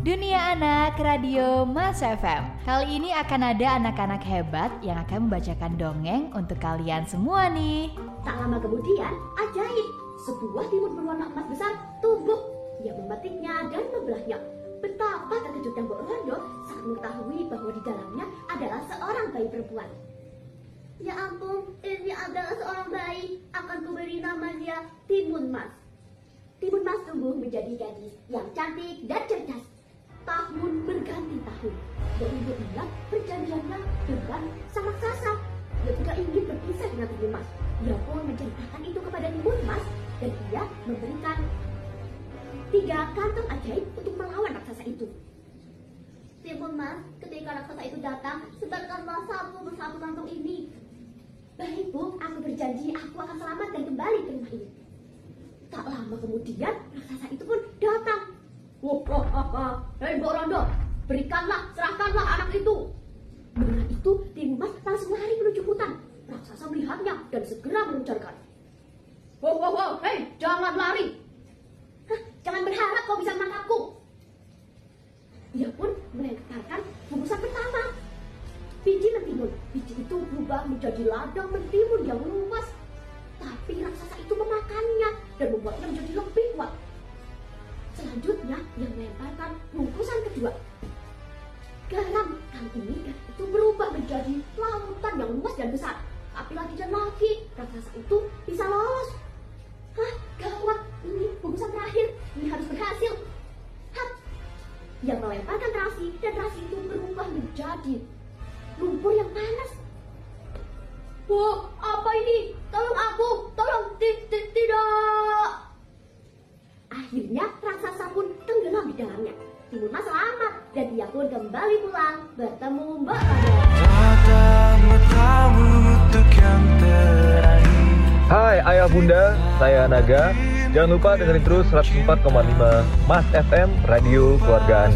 Dunia Anak Radio Mas FM. Kali ini akan ada anak-anak hebat yang akan membacakan dongeng untuk kalian semua nih. Tak lama kemudian, ajaib, sebuah timun berwarna emas besar tumbuh. Ia memetiknya dan membelahnya. Betapa terkejutnya Mbok Rondo saat mengetahui bahwa di dalamnya adalah seorang bayi perempuan. Ya ampun, ini adalah seorang bayi. Akan kuberi nama dia Timun Mas. Timun Mas tumbuh menjadi gadis yang cantik dan cerdas. Tahun berganti tahun, dan ibu bilang perjanjiannya dengan sang raksasa. Dia tidak ingin berpisah dengan Timun Mas. Dia pun menceritakan itu kepada Timun Mas, dan dia memberikan 3 kantong ajaib untuk melawan raksasa itu. Timun Mas, ketika raksasa itu datang, sebarkanlah satu persatu kantong ini. Baik Bu, aku berjanji aku akan selamat dan kembali ke rumah ini. Tak lama kemudian, raksasa itu pun datang. Hei Mbok Rondo, berikanlah, serahkanlah anak itu. Mendengar itu, Timun Mas langsung lari menuju hutan. Raksasa melihatnya dan segera mengujarkan. Hei, jangan lari. Jangan berharap kau bisa menangkapku. Ia pun melemparkan bungkusan pertama. Biji mentimun. Biji itu berubah menjadi ladang mentimun yang luas. Tapi raksasa itu memakannya dan membuatnya menjadi lebih kuat. Selanjutnya, ia melemparkan bungkusan kedua. Garam. Kali ini garam itu berubah menjadi lautan yang luas dan besar. Tapi lagi dan lagi, raksasa itu bisa lolos. Gawat, ini bungkusan terakhir. Ini harus berhasil. Ia melemparkan terasi dan terasi itu berubah menjadi lumpur yang panas. Wah, apa ini? Tolong aku, tolong, tidak. Akhirnya raksasa pun tenggelam di dalamnya. Timun Mas selamat dan ia pun kembali pulang bertemu Mbok Rondo. Hai ayah bunda, saya Naga. Jangan lupa dengerin terus 104,5 Mas FM Radio Keluarga Anda.